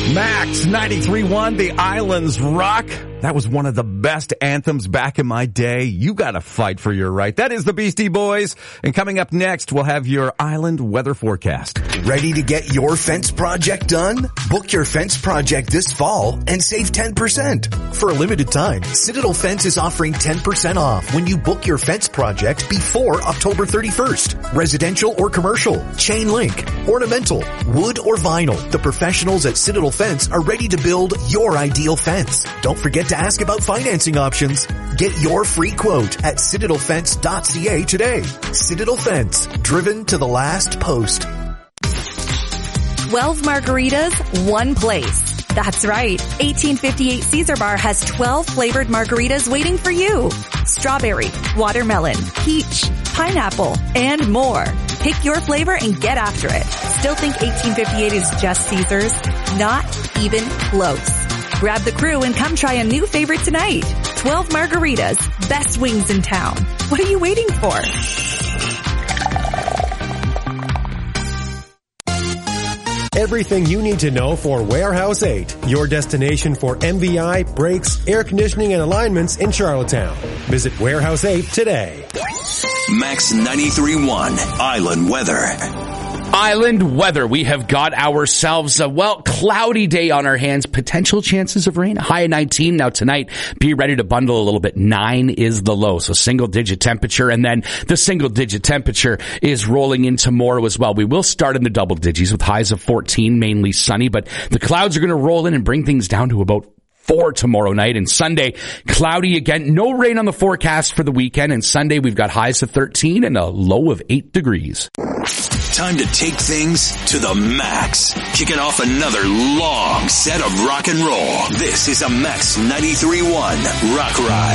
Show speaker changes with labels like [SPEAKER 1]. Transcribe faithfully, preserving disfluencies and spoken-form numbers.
[SPEAKER 1] Max ninety-three point one, The Islands Rock. That was one of the best anthems back in my day. You gotta fight for your right. That is the Beastie Boys. And coming up next, we'll have your island weather forecast.
[SPEAKER 2] Ready to get your fence project done? Book your fence project this fall and save ten percent. For a limited time, Citadel Fence is offering ten percent off when you book your fence project before October thirty-first. Residential or commercial, chain link, ornamental, wood or vinyl. The professionals at Citadel Fence are ready to build your ideal fence. Don't forget to ask about financing options. Get your free quote at citadel fence dot c a today. Citadel Fence, driven to the last post.
[SPEAKER 3] twelve margaritas, one place. That's right. eighteen fifty-eight Caesar Bar has twelve flavored margaritas waiting for you. Strawberry, watermelon, peach, pineapple, and more. Pick your flavor and get after it. Still think eighteen fifty-eight is just Caesar's? Not even close. Grab the crew and come try a new favorite tonight. twelve margaritas, best wings in town. What are you waiting for?
[SPEAKER 4] Everything you need to know for Warehouse eight, your destination for M V I, brakes, air conditioning, and alignments in Charlottetown. Visit Warehouse eight today.
[SPEAKER 5] Max ninety-three point one, Island Weather.
[SPEAKER 6] Island weather. We have got ourselves a, well, cloudy day on our hands. Potential chances of rain. High of nineteen. Now tonight, be ready to bundle a little bit. Nine is the low. So single digit temperature. And then the single digit temperature is rolling in tomorrow as well. We will start in the double digits with highs of fourteen, mainly sunny. But the clouds are going to roll in and bring things down to about four tomorrow night. And Sunday, cloudy again. No rain on the forecast for the weekend. And Sunday, we've got highs of thirteen and a low of eight degrees.
[SPEAKER 5] Time to take things to the max. Kicking off another long set of rock and roll. This is a Max ninety-three point one Rock Ride.